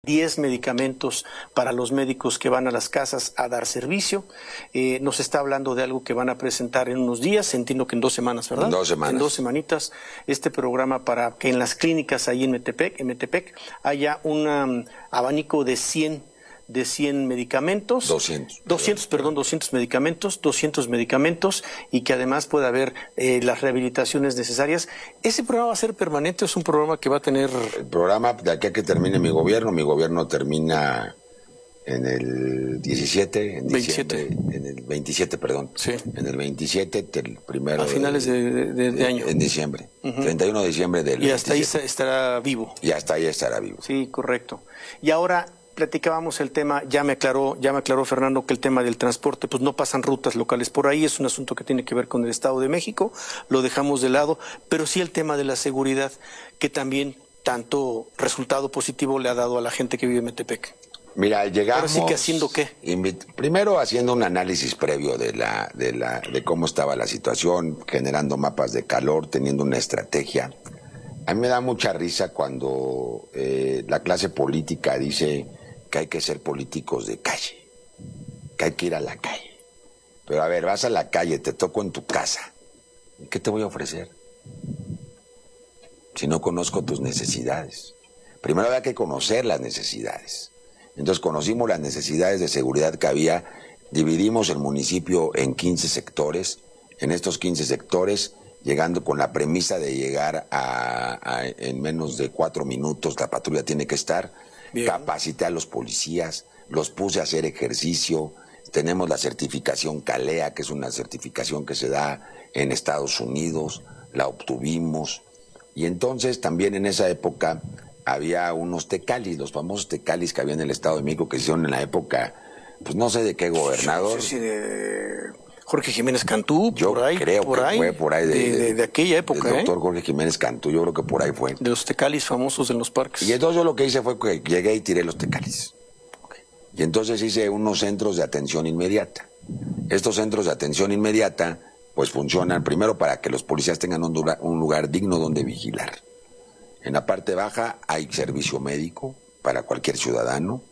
10 medicamentos para los médicos que van a las casas a dar servicio. Nos está hablando de algo que van a presentar en unos días, entiendo que en 2 semanas, ¿verdad? En 2 semanas. En 2 semanitas, este programa para que en las clínicas ahí en Metepec haya un abanico de 100 medicamentos. 200 medicamentos y que además pueda haber las rehabilitaciones necesarias. ¿Ese programa va a ser permanente o es un programa que va a tener...? El programa, de aquí a que termine mi gobierno termina en el 17, en diciembre, en el 27, perdón. Sí. En el 27, el primero... A finales de año. En diciembre. 31 de diciembre del 27. Y hasta ahí estará vivo. Y hasta ahí estará vivo. Sí, correcto. Y ahora... platicábamos el tema, ya me aclaró Fernando que el tema del transporte, pues no pasan rutas locales por ahí, es un asunto que tiene que ver con el Estado de México, lo dejamos de lado, pero sí el tema de la seguridad, que también tanto resultado positivo le ha dado a la gente que vive en Metepec. Mira, llegamos... Ahora sí que haciendo qué. Primero haciendo un análisis previo de cómo estaba la situación, generando mapas de calor, teniendo una estrategia. A mí me da mucha risa cuando la clase política dice que hay que ser políticos de calle, que hay que ir a la calle. Pero a ver, vas a la calle, te toco en tu casa, ¿qué te voy a ofrecer? Si no conozco tus necesidades. Primero había que conocer las necesidades. Entonces conocimos las necesidades de seguridad que había, dividimos el municipio en 15 sectores. En estos 15 sectores, llegando con la premisa de llegar en menos de 4 minutos, la patrulla tiene que estar. Bien. Capacité a los policías, los puse a hacer ejercicio. Tenemos la certificación CALEA, que es una certificación que se da en Estados Unidos, la obtuvimos. Y entonces también en esa época había unos tecalis, los famosos tecalis que había en el Estado de México, que se hicieron en la época, pues no sé de qué gobernador. No sé si de Jorge Jiménez Cantú, yo por ahí. Creo que fue por ahí de aquella época. El doctor Jorge Jiménez Cantú, yo creo que por ahí fue. De los tecalis famosos en los parques. Y entonces yo lo que hice fue que llegué y tiré los tecalis. Okay. Y entonces hice unos centros de atención inmediata. Estos centros de atención inmediata pues funcionan primero para que los policías tengan un lugar digno donde vigilar. En la parte baja hay servicio médico para cualquier ciudadano.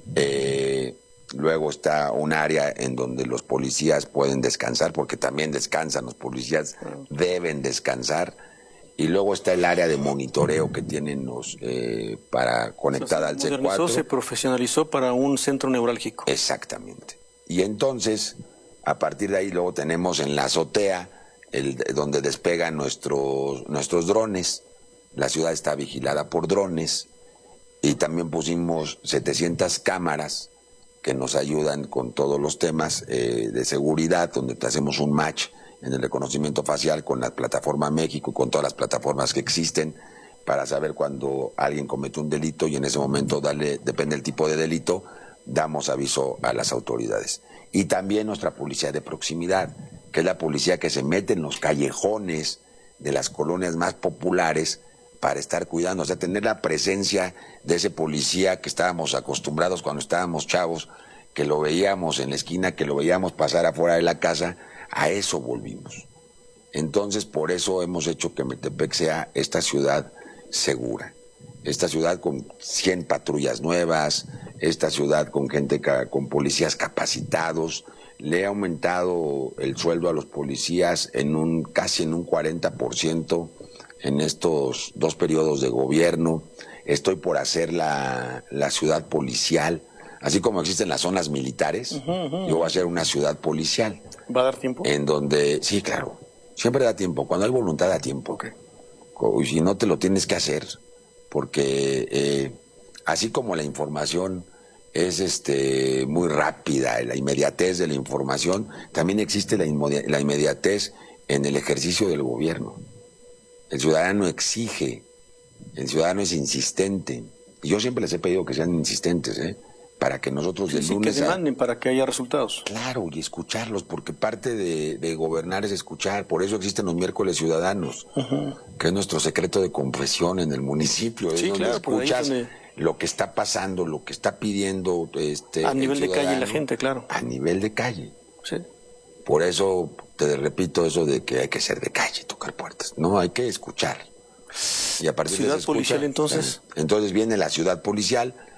Luego está un área en donde los policías pueden descansar, porque también descansan, los policías deben descansar. Y luego está el área de monitoreo que tienen para conectada al C4. Se profesionalizó para un centro neurálgico. Exactamente. Y entonces, a partir de ahí luego tenemos en la azotea, donde despegan nuestros drones. La ciudad está vigilada por drones. Y también pusimos 700 cámaras que nos ayudan con todos los temas de seguridad, donde hacemos un match en el reconocimiento facial con la plataforma México y con todas las plataformas que existen para saber cuando alguien comete un delito y en ese momento depende del tipo de delito, damos aviso a las autoridades. Y también nuestra policía de proximidad, que es la policía que se mete en los callejones de las colonias más populares para estar cuidando, o sea, tener la presencia de ese policía que estábamos acostumbrados cuando estábamos chavos, que lo veíamos en la esquina, que lo veíamos pasar afuera de la casa, a eso volvimos. Entonces, por eso hemos hecho que Metepec sea esta ciudad segura, esta ciudad con 100 patrullas nuevas, esta ciudad con gente, con policías capacitados. Le he aumentado el sueldo a los policías casi en un 40%, en estos 2 periodos de gobierno. Estoy por hacer la ciudad policial, así como existen las zonas militares, yo voy a hacer una ciudad policial. ¿Va a dar tiempo? En donde, sí, claro, siempre da tiempo, cuando hay voluntad da tiempo. Okay. Y si no te lo tienes que hacer, porque así como la información es muy rápida, la inmediatez de la información, también existe la inmediatez en el ejercicio del gobierno. El ciudadano exige, el ciudadano es insistente. Y yo siempre les he pedido que sean insistentes, para que nosotros del lunes... que demanden para que haya resultados. Claro, y escucharlos, porque parte de gobernar es escuchar. Por eso existen los miércoles ciudadanos, que es nuestro secreto de confesión en el municipio. Sí, es donde claro, escuchas lo que está pasando, lo que está pidiendo a nivel de calle la gente, claro. A nivel de calle. Sí. Por eso te repito eso de que hay que ser de calle, tocar puertas. No, hay que escuchar. Y a partir ¿Ciudad de esa policial entonces? Entonces viene la ciudad policial,